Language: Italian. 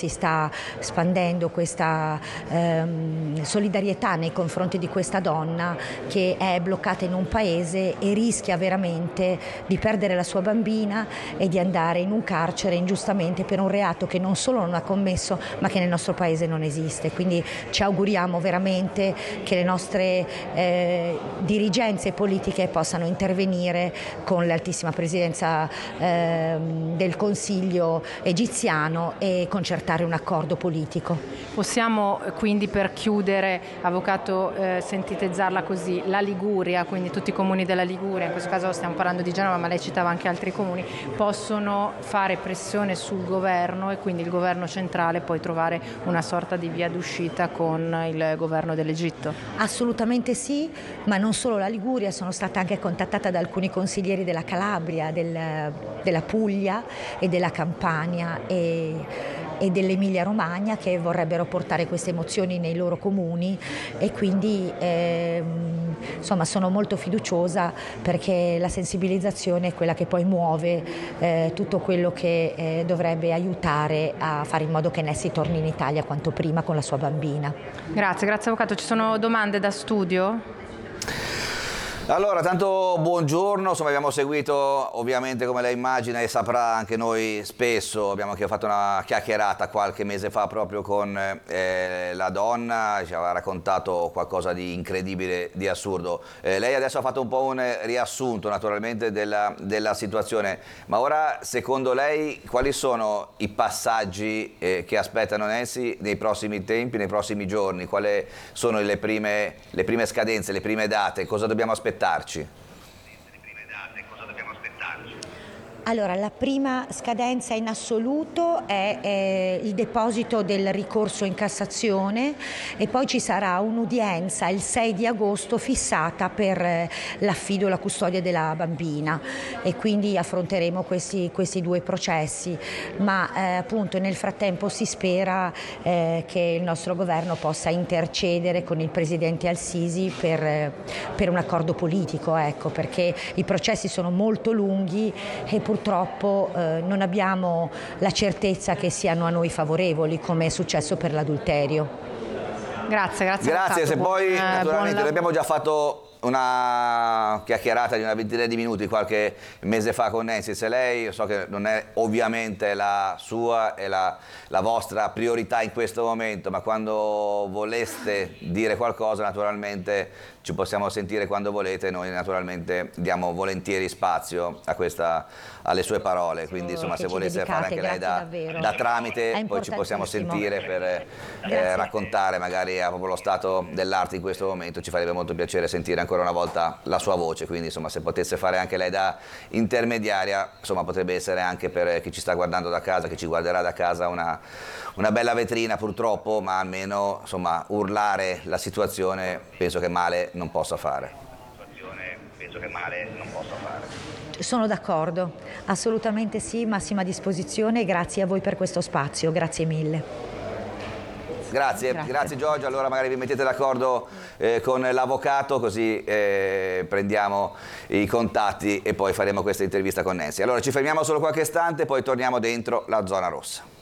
si sta spandendo questa solidarietà nei confronti di questa donna che è bloccata in un paese e rischia veramente di perdere la sua bambina e di andare in un carcere ingiustamente per un reato che non solo non ha commesso ma che nel nostro paese non esiste. Quindi ci auguriamo veramente che le nostre dirigenze politiche possano intervenire con l'altissima presidenza del Consiglio egiziano e concertare un accordo politico. Possiamo quindi, per chiudere, avvocato, sintetizzarla così: la Liguria, quindi tutti i comuni della Liguria, in questo caso stiamo parlando di Genova ma lei citava anche altri comuni, possono fare pressione sul governo e quindi il governo centrale poi trovare una sorta di via d'uscita con il governo dell'Egitto? Assolutamente sì, ma non solo la Liguria, sono stata anche contattata da alcuni consiglieri della Calabria, della Puglia e della Campania e dell'Emilia Romagna che vorrebbero portare queste emozioni nei loro comuni e quindi insomma sono molto fiduciosa perché la sensibilizzazione è quella che poi muove tutto quello che dovrebbe aiutare a fare in modo che Nessi torni in Italia quanto prima con la sua bambina. Grazie avvocato. Ci sono domande da studio? Allora, tanto buongiorno, insomma abbiamo seguito ovviamente, come lei immagina e saprà anche noi spesso, abbiamo anche fatto una chiacchierata qualche mese fa proprio con la donna, ci aveva raccontato qualcosa di incredibile, di assurdo. Lei adesso ha fatto un po' un riassunto naturalmente della situazione, ma ora secondo lei quali sono i passaggi che aspettano Nessi nei prossimi tempi, nei prossimi giorni? Quali sono le prime scadenze, le prime date? Cosa dobbiamo aspettarci? Allora, la prima scadenza in assoluto è il deposito del ricorso in Cassazione e poi ci sarà un'udienza il 6 di agosto fissata per l'affido e la custodia della bambina e quindi affronteremo questi due processi, ma appunto nel frattempo si spera che il nostro governo possa intercedere con il presidente Al-Sisi per un accordo politico, ecco, perché i processi sono molto lunghi e purtroppo non abbiamo la certezza che siano a noi favorevoli, come è successo per l'adulterio. Grazie. Se poi naturalmente noi abbiamo già fatto una chiacchierata di una ventina di minuti qualche mese fa con Nessi, se lei, so che non è ovviamente la sua e la vostra priorità in questo momento, ma quando voleste dire qualcosa naturalmente ci possiamo sentire quando volete, noi naturalmente diamo volentieri spazio alle sue parole, quindi insomma se volesse fare anche lei da tramite poi ci possiamo sentire per raccontare magari proprio lo stato dell'arte in questo momento, ci farebbe molto piacere sentire ancora una volta la sua voce, quindi insomma se potesse fare anche lei da intermediaria, insomma potrebbe essere anche per chi ci sta guardando da casa, chi ci guarderà da casa una bella vetrina purtroppo, ma almeno insomma urlare la situazione penso che male non possa fare. Sono d'accordo, assolutamente sì, massima disposizione e grazie a voi per questo spazio, grazie mille. Grazie Giorgio, allora magari vi mettete d'accordo con l'avvocato così prendiamo i contatti e poi faremo questa intervista con Nessi. Allora ci fermiamo solo qualche istante, poi torniamo dentro la zona rossa.